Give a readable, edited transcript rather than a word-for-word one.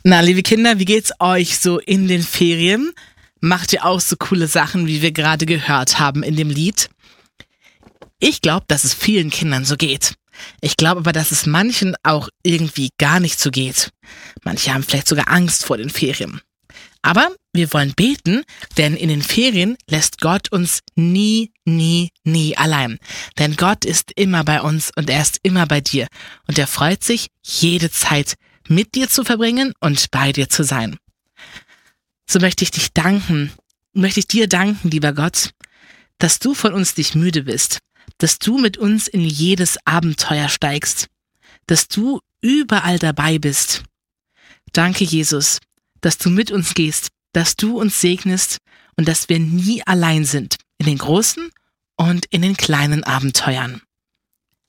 Na, liebe Kinder, wie geht's euch so in den Ferien? Macht ihr auch so coole Sachen, wie wir gerade gehört haben in dem Lied? Ich glaube, dass es vielen Kindern so geht. Ich glaube aber, dass es manchen auch irgendwie gar nicht so geht. Manche haben vielleicht sogar Angst vor den Ferien. Aber wir wollen beten, denn in den Ferien lässt Gott uns nie allein. Denn Gott ist immer bei uns und er ist immer bei dir. Und er freut sich, jede Zeit mit dir zu verbringen und bei dir zu sein. So möchte ich dir danken, lieber Gott, dass du von uns nicht müde bist, dass du mit uns in jedes Abenteuer steigst, dass du überall dabei bist. Danke, Jesus, dass du mit uns gehst, dass du uns segnest und dass wir nie allein sind, in den großen und in den kleinen Abenteuern.